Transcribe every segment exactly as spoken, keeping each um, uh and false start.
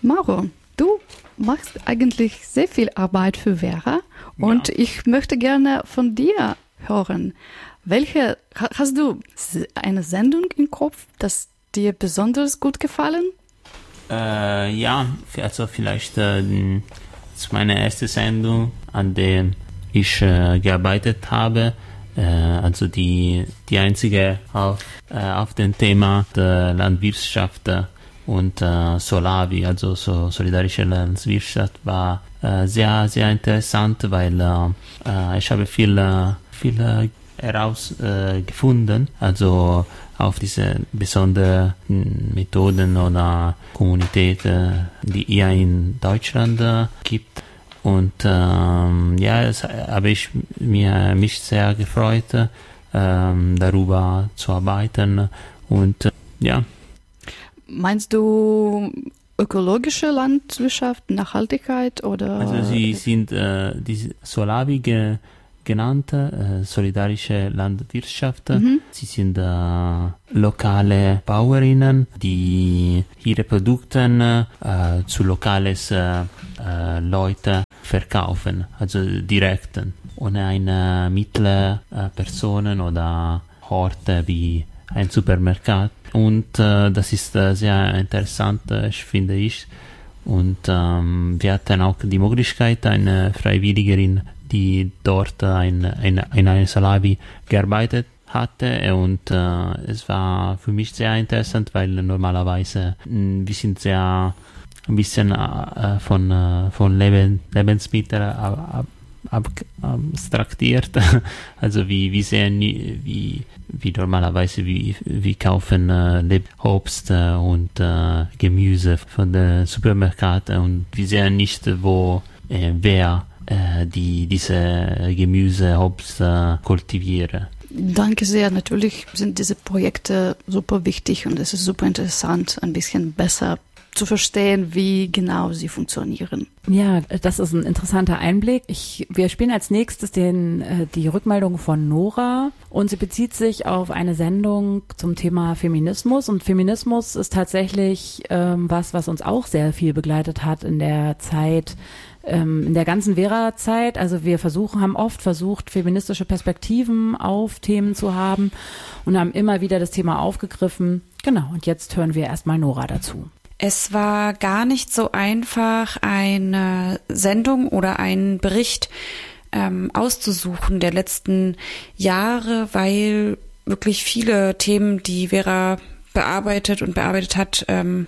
Mauro, du machst eigentlich sehr viel Arbeit für Vera und ja. ich möchte gerne von dir hören. Welche, hast du eine Sendung im Kopf, das dir besonders gut gefallen? Äh, ja, also vielleicht äh, das ist meine erste Sendung, an der ich äh, gearbeitet habe. Äh, also die die einzige auf äh, auf dem Thema der Landwirtschaft und äh, Solavi, also so solidarische Landwirtschaft, war äh, sehr sehr interessant, weil äh, ich habe viel äh, viel äh, herausgefunden, äh, also auf diese besonderen Methoden oder Kommunitäten, die es in Deutschland äh, gibt. Und ähm, ja, es habe ich mir mich sehr gefreut, ähm, darüber zu arbeiten. Und äh, ja. Meinst du ökologische Landwirtschaft, Nachhaltigkeit oder? Also sie sind äh, die Solavi genannte äh, solidarische Landwirtschaft. Mhm. Sie sind äh, lokale Bauerinnen, die ihre Produkte äh, zu lokales äh, äh, Leute verkaufen, also direkt, ohne eine mittlere äh, Person oder Horte wie ein Supermarkt. Und äh, das ist äh, sehr interessant, äh, finde ich. Und ähm, wir hatten auch die Möglichkeit, eine Freiwilligerin, die dort ein, ein, in einer Solavi gearbeitet hatte, und äh, es war für mich sehr interessant, weil normalerweise mh, wir sind sehr ein bisschen äh, von, äh, von Leben, Lebensmitteln ab, ab, abstraktiert, also wie wir sehen, wie, wie normalerweise wir, wir kaufen äh, Obst äh, und äh, Gemüse von den Supermärkten, und wir sehen nicht, wo äh, wer die diese Gemüse, Obst äh, kultivieren. Danke sehr. Natürlich sind diese Projekte super wichtig und es ist super interessant, ein bisschen besser zu verstehen, wie genau sie funktionieren. Ja, das ist ein interessanter Einblick. Ich, wir spielen als nächstes den, äh, die Rückmeldung von Nora, und sie bezieht sich auf eine Sendung zum Thema Feminismus, und Feminismus ist tatsächlich ähm, was, was uns auch sehr viel begleitet hat in der Zeit, in der ganzen Vera-Zeit. Also wir versuchen, haben oft versucht, feministische Perspektiven auf Themen zu haben und haben immer wieder das Thema aufgegriffen. Genau, und jetzt hören wir erstmal Nora dazu. Es war gar nicht so einfach, eine Sendung oder einen Bericht ähm, auszusuchen der letzten Jahre, weil wirklich viele Themen, die Vera bearbeitet und bearbeitet hat, ähm,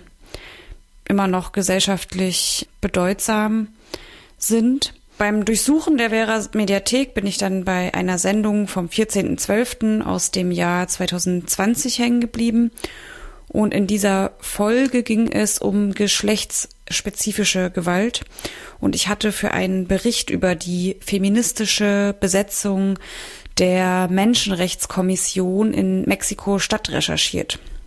immer noch gesellschaftlich bedeutsam sind. Beim Durchsuchen der Vera-Mediathek bin ich dann bei einer Sendung vom vierzehnten zwölften aus dem Jahr zwanzig zwanzig hängen geblieben. Und in dieser Folge ging es um geschlechtsspezifische Gewalt. Und ich hatte für einen Bericht über die feministische Besetzung der Menschenrechtskommission in Mexiko-Stadt recherchiert.